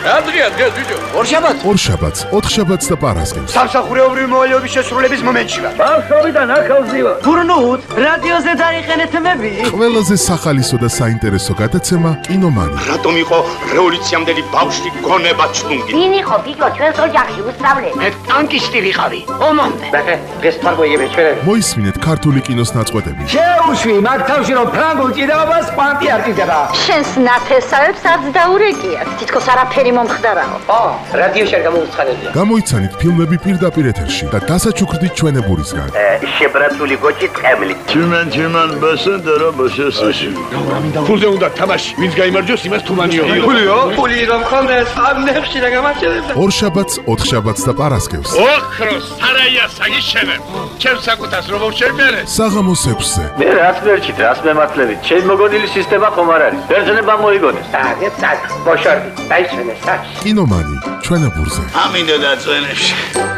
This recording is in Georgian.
რა დღეა დღეს ბიჭო? ორშაბათს, ოთხშაბათს და პარასკევს. სამსახურეობრივი მოვალეობის შესრულების მომენტში ვარ. ბავშვობიდან აქ ავზივა. გურნუთ, რადიოზე დაიხენეთ მები. ყველაზე სახალისო და საინტერესო გადაცემა კინომანი. რატომ იყო რევოლუციამდელი ბავშვი გონება ჩლუნგი? ვინ იყო ბიჭო ჩვენს ოჯახში უსწავლე? მე ტანკისტი ვიყავი. ომამდე. დღეს თარგოიები ჩვენები. მოისმინეთ ქართული კინოს ნაწყვეტები. შეუშვი მაგ თავში რომ ფრანგულ ჭიდაობას კვანტი არ ჭიდება. შენს ნათესავებს არც დაურეკიათ. თითქოს არაფერი მომხდარაო. რადიოში არ გამოუცხადებია. გამოიცანით ფილმები პირდაპირ ეთერში და დასაჩუქრდით ჩვენებურისგან. შებრაცული გოჭი ტყემლი. Чиман басендера башесაში. ფულზე უნდა თამაში. ვინც გაიმარჯვოს, იმას თუმანიო. ფულიო? ფული რომ ხონდეს ამ ნეხში და გამარჯვებდა. ორშაბათს, ოთხშაბათს და პარასკევს. ოქროს სარაია საგიშენებ. ჩემს საკუთას რომ მოვშენერე. საღამოს 6-ზე. მე რაც მერჩით, რაც მემართლებით. ჩემ მოგონილი სისტემა ხომ არ არის. ბერძნება მოიგონეს. აგე წაკ, ბოშორდი, დაიშვენე საჩ. კინომანი ჩვენებურზე. ამინდა დაწვენებში.